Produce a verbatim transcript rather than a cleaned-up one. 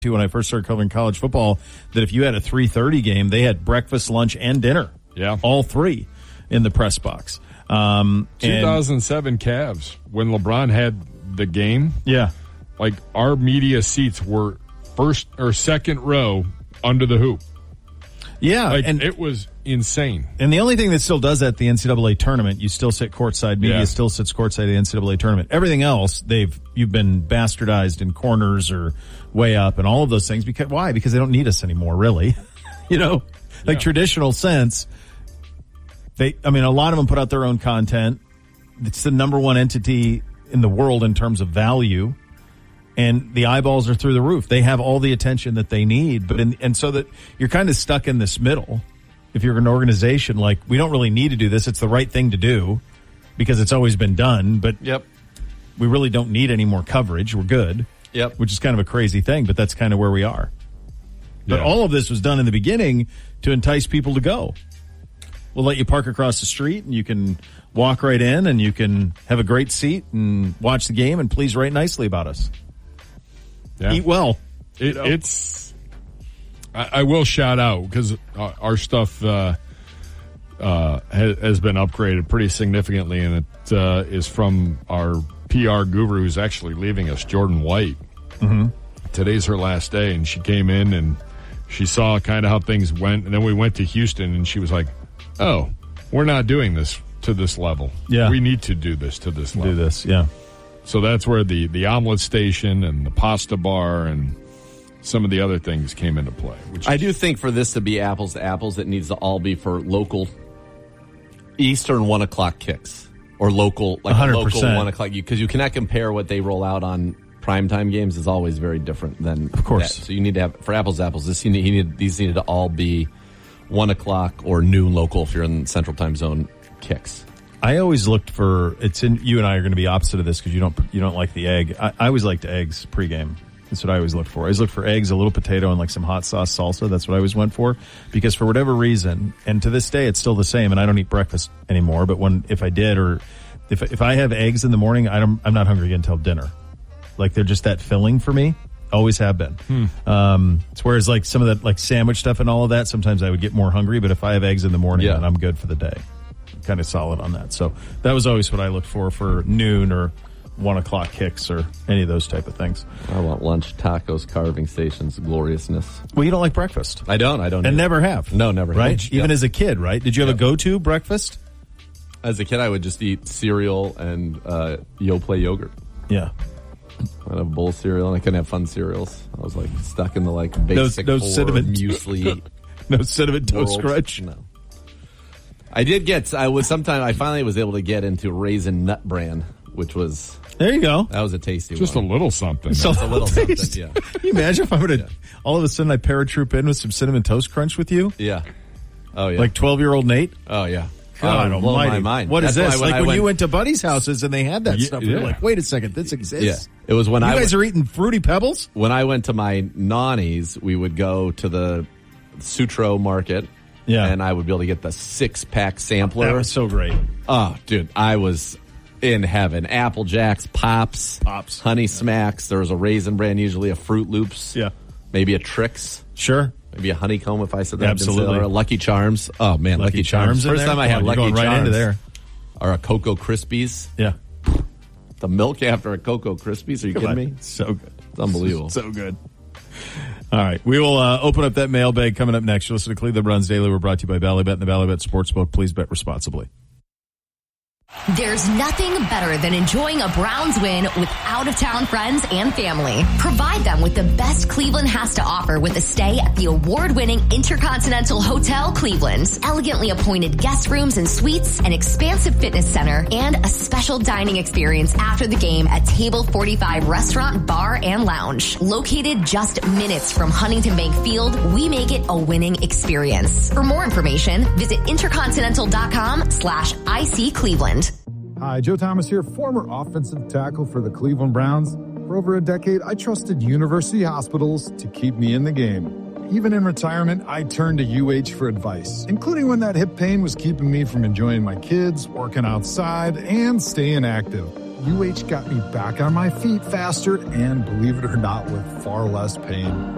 when I first started covering college football, that if you had a three thirty game, they had breakfast, lunch, and dinner. Yeah. All three in the press box. Um, two thousand seven Cavs, when LeBron had the game. Yeah. Like, our media seats were first or second row under the hoop. Yeah. Like, and it was insane. And the only thing that still does that at the N C double A tournament, you still sit courtside. Media Yeah. still sits courtside at the N C double A tournament. Everything else, they've you've been bastardized in corners or way up and all of those things. Because why? Because they don't need us anymore, really. you know, like Yeah. traditional sense. They, I mean, a lot of them put out their own content. It's the number one entity in the world in terms of value. And the eyeballs are through the roof. They have all the attention that they need. But in, and so that you're kind of stuck in this middle. If you're an organization, like, we don't really need to do this. It's the right thing to do because it's always been done. But Yep. we really don't need any more coverage. We're good. Yep. Which is kind of a crazy thing, but that's kind of where we are. But Yeah. all of this was done in the beginning to entice people to go. We'll let you park across the street and you can walk right in and you can have a great seat and watch the game and please write nicely about us. Yeah. Eat well. It, You know? It's. I, I will shout out because our, our stuff uh, uh, has, has been upgraded pretty significantly, and it uh, is from our P R guru who's actually leaving us, Jordan White. Mm-hmm. Today's her last day, and she came in and she saw kind of how things went, and then we went to Houston, and she was like, "Oh, we're not doing this to this level. Yeah. We need to do this to this level. Do this, yeah. So that's where the, the omelet station and the pasta bar and some of the other things came into play. Which I do think for this to be apples to apples, it needs to all be for local Eastern one o'clock kicks or local, like one hundred a local percent. one o'clock. Because you cannot compare what they roll out on primetime games is always very different than Of course. that. So you need to have for apples to apples. This you need, you need these needed to all be one o'clock or noon local if you're in Central Time Zone kicks. I always looked for it's in you and I are going to be opposite of this because you don't you don't like the egg. I, I always liked eggs pregame. That's what I always looked for. I always looked for eggs, a little potato, and like some hot sauce salsa. That's what I always went for because for whatever reason, and to this day it's still the same. And I don't eat breakfast anymore. But when if I did or if if I have eggs in the morning, I don't I'm not hungry again until dinner. Like they're just that filling for me. Always have been. Hmm. Um, it's whereas like some of that like sandwich stuff and all of that, sometimes I would get more hungry. But if I have eggs in the morning, Yeah. then I'm good for the day. Kind of solid on that. So that was always what I looked for for noon or one o'clock kicks or any of those type of things. I want lunch, tacos, carving stations, gloriousness. Well, you don't like breakfast. I don't. I don't. And either. never have. No, never. Right? have. Even Yeah. as a kid, right? Did you have Yeah. a go-to breakfast? As a kid, I would just eat cereal and uh, Yoplait yogurt. Yeah. I'd have a bowl of cereal, and I couldn't have fun cereals. I was like stuck in the like Those- basic those four cinnamon- muesli. No cinnamon toast world. crunch? No. I did get. I was sometime. I finally was able to get into Raisin Nut Bran, which was There you go. that was a tasty just one. a little something. So- Just a little something. taste. Yeah. Can you imagine if I would have Yeah. all of a sudden I paratroop in with some cinnamon toast crunch with you? Yeah. Oh yeah. Like twelve-year-old Nate? oh yeah. God oh, blow my almighty. mind. What is That's this? why Like when, I you went to buddies' houses and they had that Yeah, stuff. You're yeah. like, wait a second, this exists? Yeah. It was when You I guys went, are eating Fruity Pebbles? when I went to my nannies, we would go to the Sutro Market. Yeah. And I would be able to get the six pack sampler. That was so great. Oh, dude, I was in heaven. Apple Jacks, Pops, Pops. Honey Smacks. There was a Raisin Bran, usually a Fruit Loops. Yeah. Maybe a Trix. Sure. Maybe a Honeycomb if I said that. Absolutely. Or a Lucky Charms. Oh, man, Lucky, Lucky Charms in First there? time I Come had on, you're Lucky going right Charms. into there. Or a Cocoa Krispies. Yeah. The milk after a Cocoa Krispies. Are you Come kidding on. me? So good. It's unbelievable. So good. All right. We will uh, open up that mailbag coming up next. You listen to Cleveland Browns Daily. We're brought to you by Ballybet and the Ballybet Sportsbook. Please bet responsibly. There's nothing better than enjoying a Browns win with out-of-town friends and family. Provide them with the best Cleveland has to offer with a stay at the award-winning Intercontinental Hotel Cleveland. Elegantly appointed guest rooms and suites, an expansive fitness center, and a special dining experience after the game at Table forty-five Restaurant, Bar, and Lounge. Located just minutes from Huntington Bank Field, we make it a winning experience. For more information, visit intercontinental.com slash IC Cleveland. Hi, Joe Thomas here, former offensive tackle for the Cleveland Browns. For over a decade, I trusted university hospitals to keep me in the game. Even in retirement, I turned to U H for advice, including when that hip pain was keeping me from enjoying my kids, working outside, and staying active. U H got me back on my feet faster and, believe it or not, with far less pain.